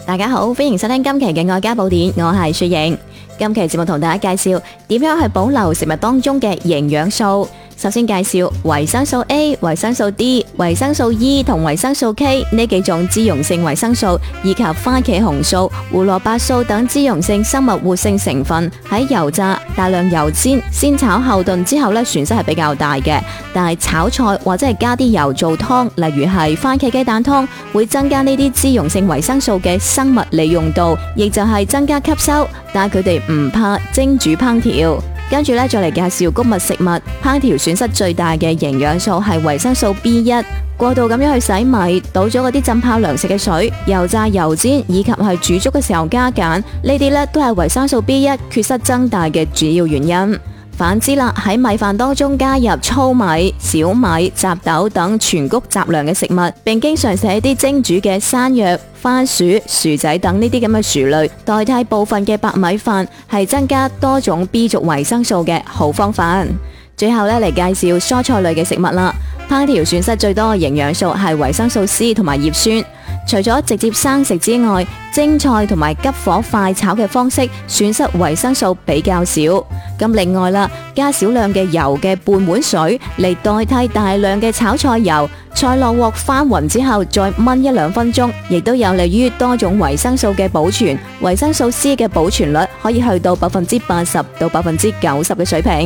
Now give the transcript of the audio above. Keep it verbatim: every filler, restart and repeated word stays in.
大家好，歡迎收聽今期嘅愛家寶典，我係雪瑩。今期節目同大家介紹點樣去保留食物當中嘅營養素。首先介紹維生素 A、維生素 D、維生素 E 同維生素 K 呢幾種脂溶性維生素，以及番茄紅素、胡蘿蔔素等脂溶性生物活性成分。喺油炸、大量油煎、先炒後燉之後呢，損失係比較大嘅。但係炒菜或者係加啲油做湯，例如係番茄雞蛋湯，會增加呢啲脂溶性維生素嘅生物利用度，亦就係增加吸收。但係佢哋唔怕蒸煮烹調。跟住咧，再嚟介紹穀物食物烹調損失最大嘅營養素係維生素 B 一。過度咁樣去洗米，倒咗嗰啲浸泡糧食嘅水，油炸、油煎以及係煮粥嘅時候加鹼，呢啲咧都係維生素 B 一缺失增大嘅主要原因。反之啦，喺米飯當中加入糙米、小米、雜豆等全穀雜糧嘅食物，並經常食一啲蒸煮嘅山藥、番薯、薯仔等呢啲咁嘅薯類，代替部分嘅白米飯，係增加多種 B 族維生素嘅好方法。最後咧，嚟介紹蔬菜類嘅食物啦。烹調損失最多嘅營養素係維生素 C 同埋葉酸。除咗直接生食之外，蒸菜同埋急火快炒嘅方式損失維生素比較少。咁另外啦，加少量嘅油嘅半碗水嚟代替大量嘅炒菜油，菜落鑊翻勻之後再燜一兩分鐘，亦都有利於多種維生素嘅保存。維生素 C 嘅保存率可以去到百分之八十到百分之九十嘅水平。